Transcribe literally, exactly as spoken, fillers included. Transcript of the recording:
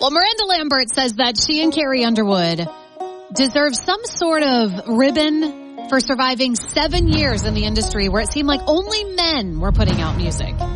Well, Miranda Lambert says that she and Carrie Underwood deserve some sort of ribbon for surviving seven years in the industry where it seemed like only men were putting out music.